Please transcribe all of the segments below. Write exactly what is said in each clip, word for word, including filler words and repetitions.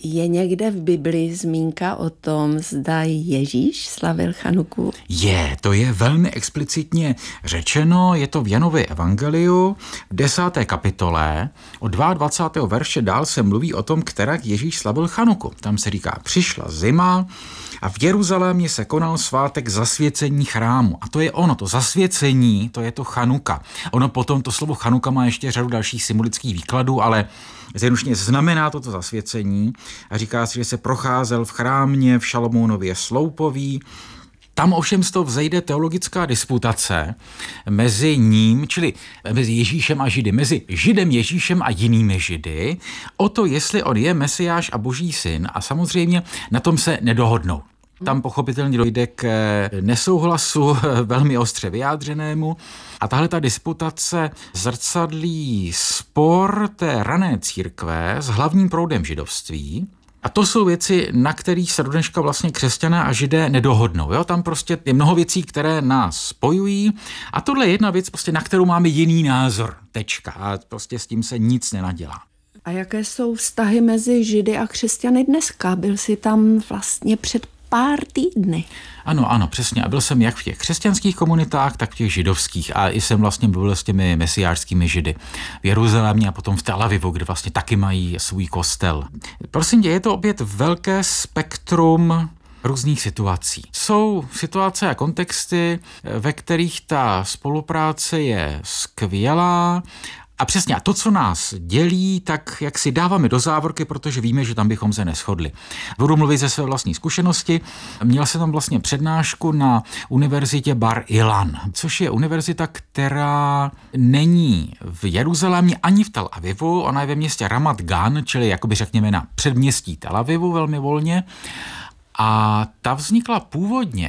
Je někde v Biblii zmínka o tom, zda Ježíš slavil Chanuku? Je, to je velmi explicitně řečeno, je to v Janově evangeliu v desáté kapitole, od dvacátého druhého verše dál se mluví o tom, kterak Ježíš slavil Chanuku. Tam se říká, přišla zima a v Jeruzalémě se konal svátek zasvěcení chrámu. A to je ono, to zasvěcení, to je to Chanuka. Ono potom, to slovo Chanuka má ještě řadu dalších symbolických výkladů, ale zjednodušeně znamená toto zasvěcení a říká se, že se procházel v chrámě v Šalomounově sloupoví. Tam ovšem z toho vzejde teologická disputace mezi ním, čili mezi Ježíšem a Židy, mezi Židem Ježíšem a jinými Židy, o to, jestli on je Mesiáš a Boží syn, a samozřejmě na tom se nedohodnou. Tam pochopitelně dojde k nesouhlasu velmi ostře vyjádřenému a tahle ta disputace zrcadlí spor té rané církve s hlavním proudem židovství. A to jsou věci, na kterých se do dneška vlastně křesťané a Židé nedohodnou. Jo? Tam prostě je mnoho věcí, které nás spojují a tohle je jedna věc, prostě, na kterou máme jiný názor. Tečka. A prostě s tím se nic nenadělá. A jaké jsou vztahy mezi Židy a křesťany dneska? Byl jsi tam vlastně před pár týdny. Ano, ano, přesně. A byl jsem jak v těch křesťanských komunitách, tak v těch židovských. A i jsem vlastně mluvil s těmi mesiářskými Židy v Jeruzalémě a potom v Tel Avivu, kde vlastně taky mají svůj kostel. Prosím tě, je to opět velké spektrum různých situací. Jsou situace a kontexty, ve kterých ta spolupráce je skvělá. A přesně, a to, co nás dělí, tak jak si dáváme do závorky, protože víme, že tam bychom se neshodli. Budu mluvit ze své vlastní zkušenosti. Měl jsem tam vlastně přednášku na univerzitě Bar Ilan, což je univerzita, která není v Jeruzalémě ani v Tel Avivu, ona je ve městě Ramat Gan, čili jakoby řekněme na předměstí Tel Avivu velmi volně. A ta vznikla původně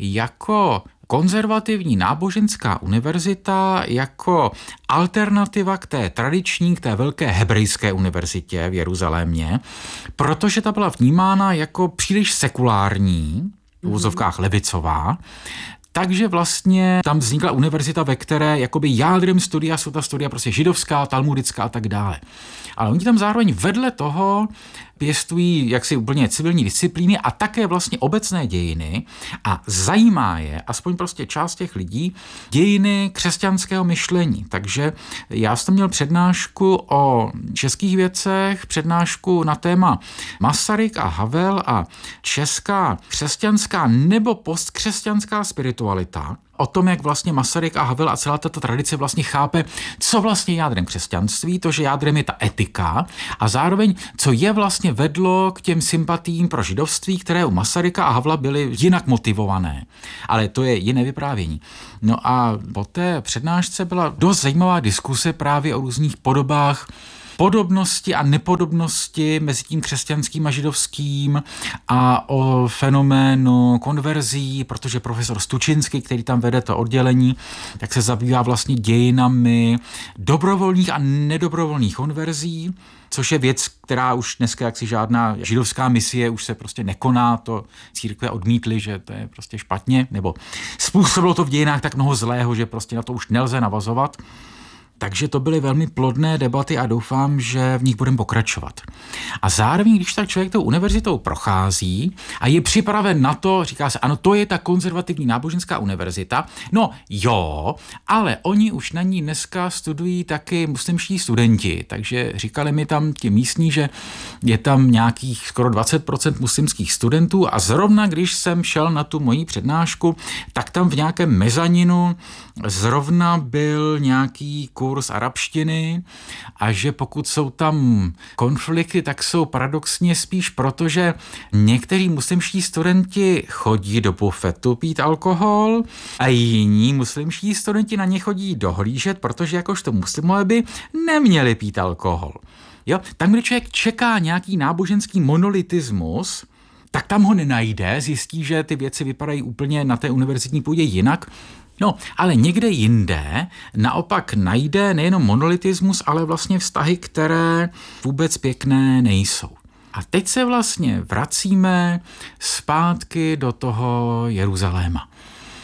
jako konzervativní náboženská univerzita, jako alternativa k té tradiční, k té velké hebrejské univerzitě v Jeruzalémě, protože ta byla vnímána jako příliš sekulární, v uvozovkách levicová. Takže vlastně tam vznikla univerzita, ve které jakoby jádrem studia jsou ta studia prostě židovská, talmudická a tak dále. Ale oni tam zároveň vedle toho pěstují jaksi úplně civilní disciplíny a také vlastně obecné dějiny a zajímá je, aspoň prostě část těch lidí, dějiny křesťanského myšlení. Takže já jsem měl přednášku o českých věcech, přednášku na téma Masaryk a Havel a česká křesťanská nebo postkřesťanská spiritualita. O tom, jak vlastně Masaryk a Havel a celá tato tradice vlastně chápe, co vlastně je jádrem křesťanství, to, že jádrem je ta etika a zároveň, co je vlastně vedlo k těm sympatím pro židovství, které u Masaryka a Havla byly jinak motivované. Ale to je jiné vyprávění. No a po té přednášce byla dost zajímavá diskuse právě o různých podobách podobnosti a nepodobnosti mezi tím křesťanským a židovským a o fenoménu konverzí, protože profesor Stučinsky, který tam vede to oddělení, tak se zabývá vlastně dějinami dobrovolných a nedobrovolných konverzí, což je věc, která už dneska jaksi žádná židovská misie už se prostě nekoná, to církve odmítly, že to je prostě špatně, nebo způsobilo to v dějinách tak mnoho zlého, že prostě na to už nelze navazovat. Takže to byly velmi plodné debaty a doufám, že v nich budeme pokračovat. A zároveň, když tak člověk tou univerzitou prochází a je připraven na to, říká se, ano, to je ta konzervativní náboženská univerzita, no jo, ale oni už na ní dneska studují taky muslimští studenti, takže říkali mi tam ti místní, že je tam nějakých skoro dvacet procent muslimských studentů a zrovna když jsem šel na tu moji přednášku, tak tam v nějakém mezaninu zrovna byl nějaký kurz arabštiny a že pokud jsou tam konflikty, tak jsou paradoxně spíš proto, že někteří muslimští studenti chodí do bufetu pít alkohol a jiní muslimští studenti na ně chodí dohlížet, protože jakožto muslimové by neměli pít alkohol. Jo? Tam, kde člověk čeká nějaký náboženský monolitismus, tak tam ho nenajde, zjistí, že ty věci vypadají úplně na té univerzitní půdě jinak. No, ale někde jinde naopak najde nejenom monolitismus, ale vlastně vztahy, které vůbec pěkné nejsou. A teď se vlastně vracíme zpátky do toho Jeruzaléma.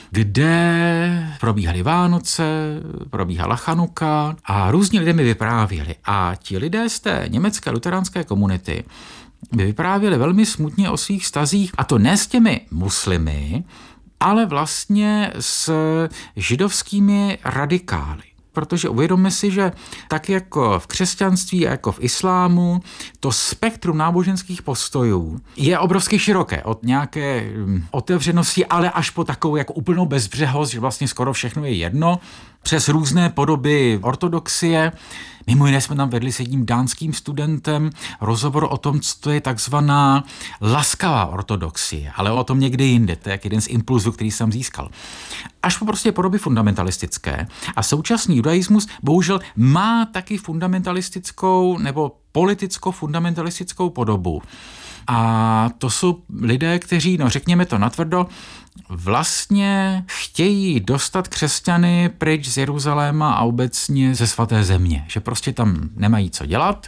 kde probíhaly Vánoce, probíhala Chanuka a různí lidé mi vyprávěli. A ti lidé z té německé luteránské komunity by vyprávěli velmi smutně o svých vztazích, a to ne s těmi muslimy, ale vlastně s židovskými radikály. Protože uvědomme si, že tak jako v křesťanství a jako v islámu, to spektrum náboženských postojů je obrovsky široké. Od nějaké otevřenosti, ale až po takovou jako úplnou bezbřehost, že vlastně skoro všechno je jedno, přes různé podoby ortodoxie. Mimo jiné jsme tam vedli s jedním dánským studentem rozhovor o tom, co to je takzvaná laskavá ortodoxie, ale o tom někdy jinde, to je jak jeden z impulzů, který jsem získal. Až po prostě podoby fundamentalistické. A současný judaismus bohužel má taky fundamentalistickou nebo politicko-fundamentalistickou podobu. A to jsou lidé, kteří, no řekněme to natvrdo, vlastně chtějí dostat křesťany pryč z Jeruzaléma a obecně ze svaté země. Že prostě tam nemají co dělat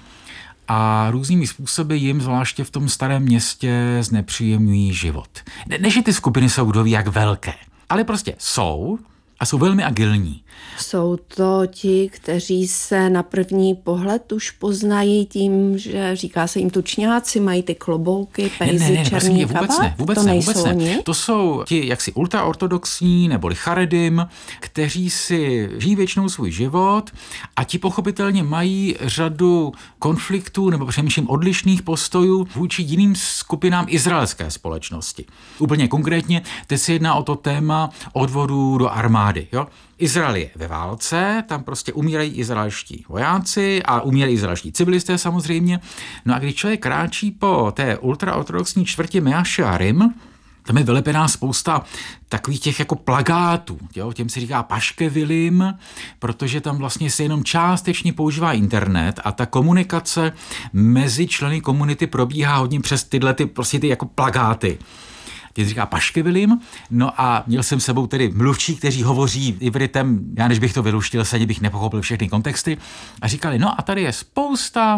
a různými způsoby jim, zvláště v tom starém městě, znepříjemňují život. Ne, ne že ty skupiny jsou kdo ví jak velké, ale prostě jsou a jsou velmi agilní. Jsou to ti, kteří se na první pohled už poznají tím, že říká se jim tučňáci, mají ty klobouky, pejzy, ne, ne, ne, černý ne, vůbec kabát? ne, vůbec to ne, nejsou vůbec ne. oni? To jsou ti jaksi ultraortodoxní neboli charedim, kteří si žijí většinou svůj život a ti pochopitelně mají řadu konfliktů nebo přemýšlím odlišných postojů vůči jiným skupinám izraelské společnosti. Úplně konkrétně, teď se jedná o to téma odvodu do armády. Jo? Izrael je ve válce, tam prostě umírají izraelští vojáci a umírají izraelští civilisté samozřejmě. No a když člověk kráčí po té ultraortodoxní čtvrti Mea Shearim, tam je vylepená spousta takových těch jako plakátů, jo? Těm se říká paškevilim, protože tam vlastně se jenom částečně používá internet a ta komunikace mezi členy komunity probíhá hodně přes tyhle ty, prostě ty jako plakáty. Teď říká paškevilim, no a měl jsem s sebou tedy mluvčí, kteří hovoří ivritem, já než bych to vyluštil, se bych nepochopil všechny kontexty, a říkali, no a tady je spousta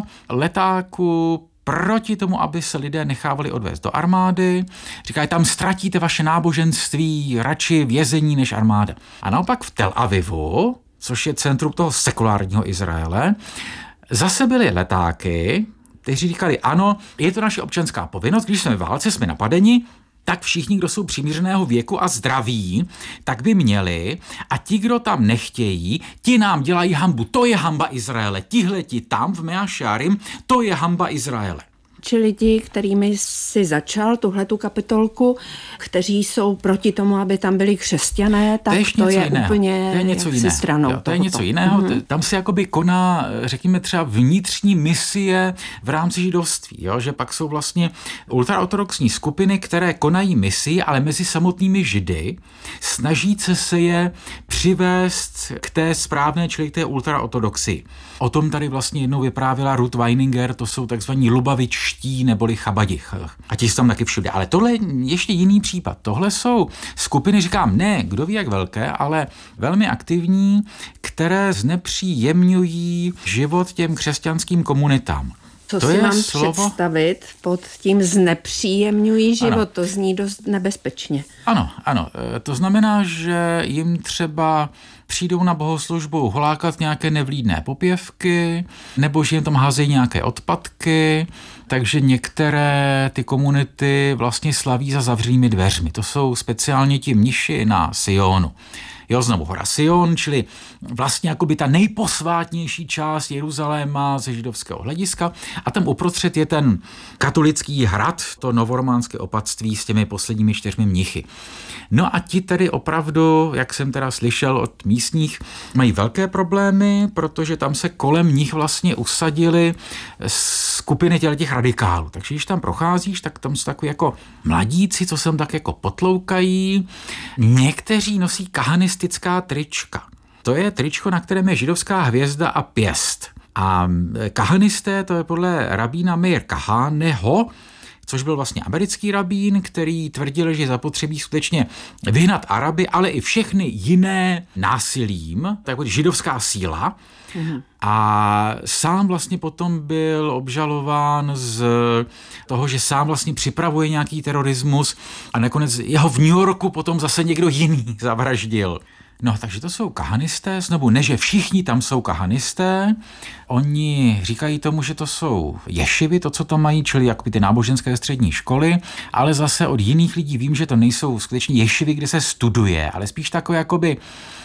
letáků proti tomu, aby se lidé nechávali odvést do armády. Říkají, tam ztratíte vaše náboženství radši vězení než armáda. A naopak v Tel Avivu, což je centrum toho sekulárního Izraele, zase byly letáky, kteří říkali, ano, je to naše občanská povinnost, když jsme v válce, jsme napadeni, tak všichni, kdo jsou příměřeného věku a zdraví, tak by měli a ti, kdo tam nechtějí, ti nám dělají hanbu. To je hanba Izraele. Tihleti tam v Mea Shearim, to je hanba Izraele. Čili ti, kterými si začal tuhletu kapitolku, kteří jsou proti tomu, aby tam byli křesťané, tak to, to je jiného. úplně to je něco jiného. stranou. Jo, to je něco jiného. Mm-hmm. Tam se jakoby koná, řekněme třeba vnitřní misie v rámci židovství, jo? Že pak jsou vlastně ultraortodoxní skupiny, které konají misii, ale mezi samotnými židy, snažíce se je přivést k té správné, čili k té ultraortodoxii. O tom tady vlastně jednou vyprávěla Ruth Weininger, to jsou takzvaní lubavičtí neboli chabadi. A ti jsou tam taky všude. Ale tohle je ještě jiný případ. Tohle jsou skupiny, říkám, ne, kdo ví jak velké, ale velmi aktivní, které znepříjemňují život těm křesťanským komunitám. Co to si je mám slovo... představit pod tím znepříjemňují život? Ano. To zní dost nebezpečně. Ano, ano. To znamená, že jim třeba přijdou na bohoslužbu holákat nějaké nevlídné popěvky, nebo že jim tam házejí nějaké odpadky, takže některé ty komunity vlastně slaví za zavřenými dveřmi. To jsou speciálně ti mniši na Sionu. Jo, znovu hora Sion, čili vlastně jakoby ta nejposvátnější část Jeruzaléma ze židovského hlediska a tam uprostřed je ten katolický hrad, to novorománské opatství s těmi posledními čtyřmi mnichy. No a ti tedy opravdu, jak jsem teda slyšel od místních, mají velké problémy, protože tam se kolem nich vlastně usadily skupiny těch radikálů. Takže když tam procházíš, tak tam jsou takový jako mladíci, co se tam tak jako potloukají. Někteří nosí kahanistická trička. To je tričko, na kterém je židovská hvězda a pěst. A kahanisté, to je podle rabína Meir Kahaneho, což byl vlastně americký rabín, který tvrdil, že zapotřebí skutečně vyhnat Araby, ale i všechny jiné násilím, tak jako židovská síla. Mhm. A sám vlastně potom byl obžalován z toho, že sám vlastně připravuje nějaký terorismus a nakonec jeho v New Yorku potom zase někdo jiný zavraždil. No, takže to jsou kahanisté, znovu ne, že všichni tam jsou kahanisté, oni říkají tomu, že to jsou ješivy, to, co tam mají, čili jakoby ty náboženské střední školy, ale zase od jiných lidí vím, že to nejsou skutečně ješivy, kde se studuje, ale spíš takové jakoby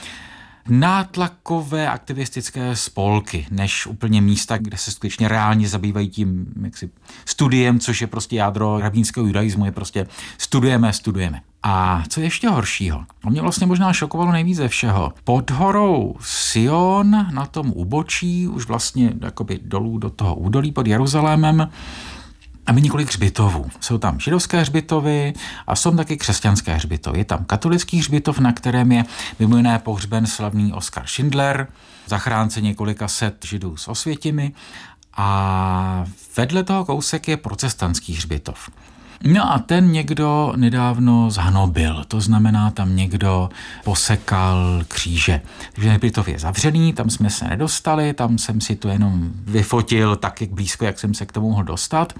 nátlakové aktivistické spolky, než úplně místa, kde se skutečně reálně zabývají tím jaksi studiem, což je prostě jádro rabínského judaismu, je prostě studujeme, studujeme. A co ještě horšího? To mě vlastně možná šokovalo nejvíc ze všeho. Pod horou Sion, na tom úbočí, už vlastně jakoby dolů do toho údolí pod Jeruzalémem, a my několik hřbitovů. Jsou tam židovské hřbitovy a jsou taky křesťanské hřbitovy. Je tam katolický hřbitov, na kterém je mimo jiné pohřben slavný Oskar Schindler, zachránce několika set židů s Osvětimi, a vedle toho kousek je protestantský hřbitov. No a ten někdo nedávno zhanobil, to znamená, tam někdo posekal kříže. Takže hřbitov je zavřený, tam jsme se nedostali, tam jsem si to jenom vyfotil tak jak blízko, jak jsem se k tomu mohl dostat.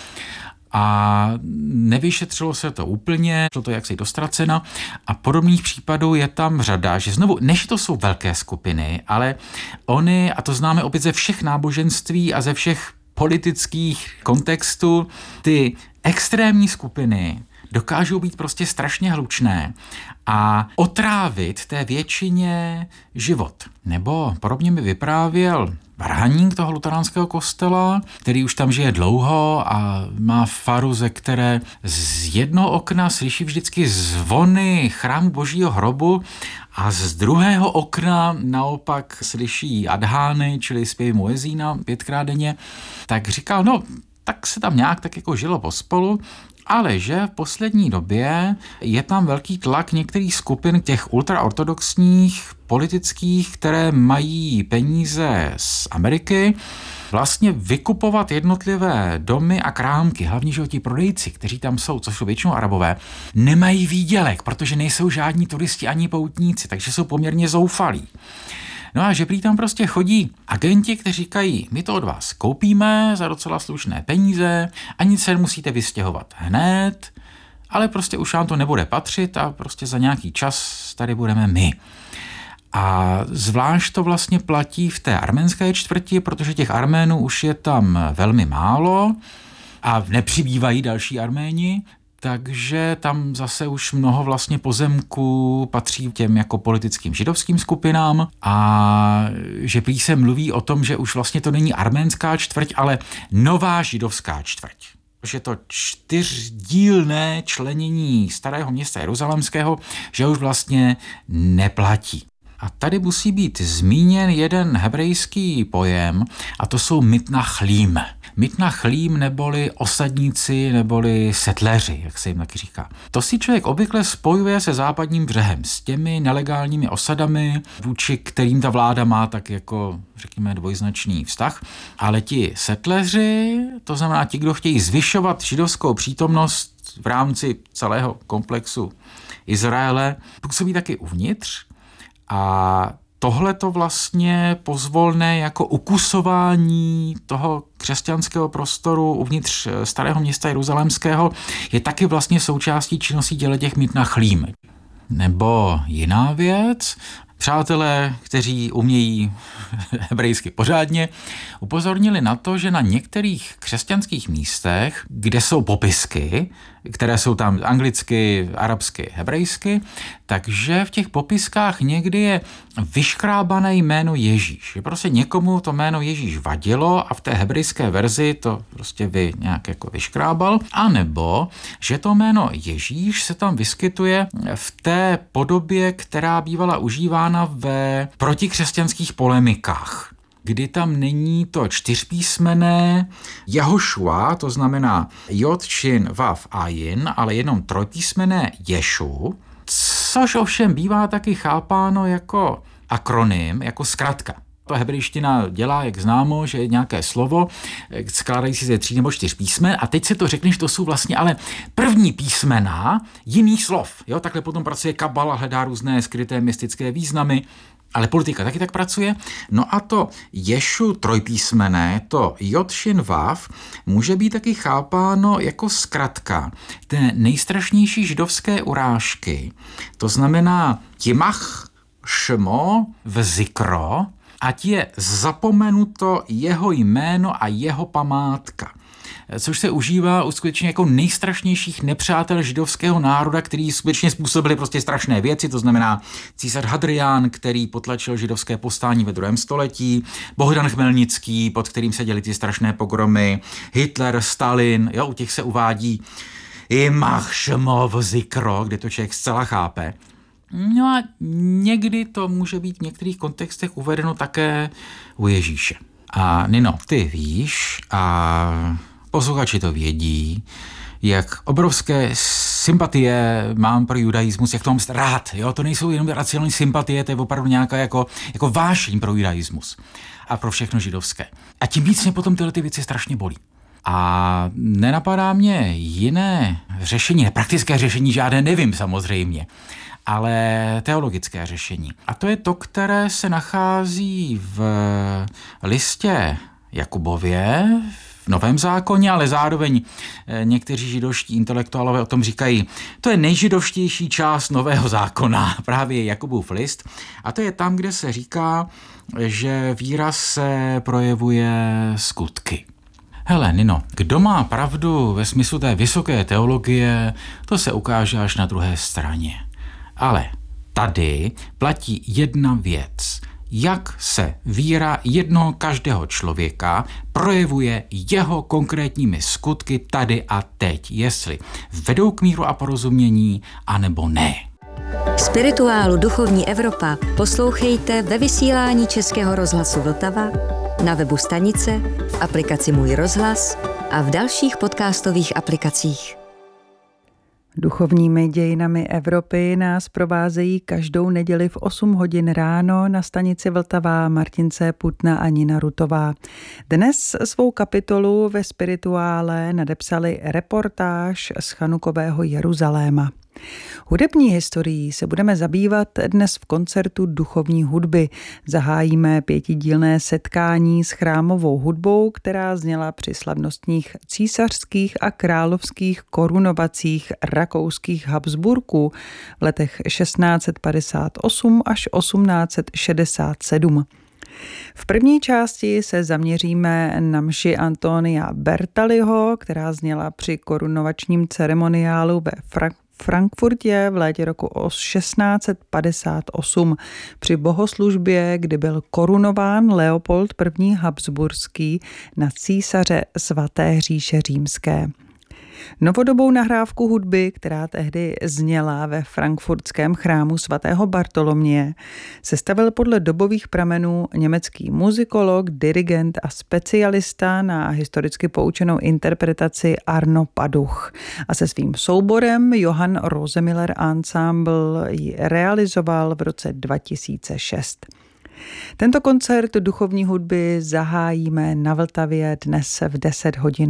A nevyšetřilo se to úplně, šlo to jaksi dostracena a podobných případů je tam řada, že znovu, než to jsou velké skupiny, ale oni, a to známe opět ze všech náboženství a ze všech politických kontextů, ty extrémní skupiny dokážou být prostě strašně hlučné a otrávit té většině život. Nebo podobně mi vyprávěl varhaník toho luteránského kostela, který už tam žije dlouho a má faru, ze které z jednoho okna slyší vždycky zvony chrámu Božího hrobu a z druhého okna naopak slyší adhány, čili zpěvy muezína pětkrát denně. Tak říkal, no, tak se tam nějak tak jako žilo pospolu, ale že v poslední době je tam velký tlak některých skupin těch ultraortodoxních politických, které mají peníze z Ameriky, vlastně vykupovat jednotlivé domy a krámky, hlavně že ti prodejci, kteří tam jsou, což jsou většinou Arabové, nemají výdělek, protože nejsou žádní turisti ani poutníci, takže jsou poměrně zoufalí. No a že prý tam prostě chodí agenti, kteří říkají, my to od vás koupíme za docela slušné peníze a nic se nemusíte vystěhovat hned, ale prostě už vám to nebude patřit a prostě za nějaký čas tady budeme my. A zvlášť to vlastně platí v té arménské čtvrti, protože těch Arménů už je tam velmi málo a nepřibývají další Arméni, takže tam zase už mnoho vlastně pozemků patří těm jako politickým židovským skupinám a že prý se mluví o tom, že už vlastně to není arménská čtvrť, ale nová židovská čtvrť. Že to čtyřdílné členění starého města Jeruzalémského, že už vlastně neplatí. A tady musí být zmíněn jeden hebrejský pojem a to jsou mitnachlím. Mitnachlím neboli osadníci, neboli setleři, jak se jim taky říká. To si člověk obvykle spojuje se západním břehem, s těmi nelegálními osadami, vůči kterým ta vláda má tak jako, řekněme, dvojznačný vztah. Ale ti setleři, to znamená ti, kdo chtějí zvyšovat židovskou přítomnost v rámci celého komplexu Izraele, působí taky uvnitř. A tohle to vlastně pozvolné jako ukusování toho křesťanského prostoru uvnitř starého města Jeruzalémského je taky vlastně součástí činností těch mitnachlím. Nebo jiná věc, přátelé, kteří umějí hebrejsky pořádně, upozornili na to, že na některých křesťanských místech, kde jsou popisky, které jsou tam anglicky, arabsky, hebrejsky, takže v těch popiskách někdy je vyškrábané jméno Ježíš. Že prostě někomu to jméno Ježíš vadilo a v té hebrejské verzi to prostě vy nějak jako vyškrábal, anebo že to jméno Ježíš se tam vyskytuje v té podobě, která bývala užívána ve protikřesťanských polemikách, kdy tam není to čtyřpísmené Jehošua, to znamená Jod, Šin, Vav, Ajin, ale jenom trojpísmené Ješu, což ovšem bývá taky chápáno jako akronym, jako zkratka. To hebrejština dělá, jak známo, že je nějaké slovo, skládají si ze tří nebo čtyř písmen a teď se to řekne, že to jsou vlastně ale první písmena jiných slov. Jo, takhle potom pracuje kabala, hledá různé skryté mystické významy, ale politika taky tak pracuje. No a to Ješu trojpísmené, to Jod Šin Vav, může být taky chápáno jako zkratka té nejstrašnější židovské urážky. To znamená Jimach Šmo vzikro, ať je zapomenuto jeho jméno a jeho památka. Což se užívá skutečně jako nejstrašnějších nepřátel židovského národa, který skutečně způsobili prostě strašné věci, to znamená císař Hadrián, který potlačil židovské povstání ve druhém století, Bohdan Chmelnický, pod kterým se děly ty strašné pogromy, Hitler, Stalin, jo, u těch se uvádí Jimach Šmov Zikro, kde to člověk zcela chápe. No a někdy to může být v některých kontextech uvedeno také u Ježíše. A Nino, ty víš a posluchači to vědí, jak obrovské sympatie mám pro judaismus, jak to mám rád. Jo? To nejsou jenom racionální sympatie, to je opravdu nějaká jako, jako vášeň pro judaismus a pro všechno židovské. A tím víc mě potom tyhle ty věci strašně bolí. A nenapadá mě jiné řešení, praktické řešení žádné nevím samozřejmě, ale teologické řešení. A to je to, které se nachází v listě Jakubově, v Novém zákoně, ale zároveň někteří židovští intelektuálové o tom říkají, to je nejžidovštější část Nového zákona, právě Jakubův list. A to je tam, kde se říká, že víra se projevuje skutky. Hele, Nino, kdo má pravdu ve smyslu té vysoké teologie, to se ukáže až na druhé straně. Ale tady platí jedna věc. Jak se víra jednoho každého člověka projevuje jeho konkrétními skutky tady a teď, jestli vedou k míru a porozumění, anebo ne. Spirituálu Duchovní Evropa poslouchejte ve vysílání Českého rozhlasu Vltava, na webu stanice, v aplikaci Můj rozhlas a v dalších podcastových aplikacích. Duchovními dějinami Evropy nás provázejí každou neděli v osm hodin ráno na stanici Vltava Martince Putna a Nina Rutová. Dnes svou kapitolu ve Spirituále nadepsali reportáž z Chanukového Jeruzaléma. Hudební historií se budeme zabývat dnes v koncertu duchovní hudby. Zahájíme pětidílné setkání s chrámovou hudbou, která zněla při slavnostních císařských a královských korunovacích rakouských Habsburků v letech šestnáct padesát osm až osmnáct šedesát sedm. V první části se zaměříme na mši Antonia Bertaliho, která zněla při korunovačním ceremoniálu ve Frankfurtu Frankfurtě v létě roku šestnáct padesát osm při bohoslužbě, kdy byl korunován Leopold I. Habsburský na císaře svaté říše římské. Novodobou nahrávku hudby, která tehdy zněla ve frankfurtském chrámu svatého Bartoloměje, sestavil podle dobových pramenů německý muzikolog, dirigent a specialista na historicky poučenou interpretaci Arno Paduch. A se svým souborem Johann Rosemiller Ensemble ji realizoval v roce dva tisíce šest. Tento koncert duchovní hudby zahájíme na Vltavě dnes v deset hodin.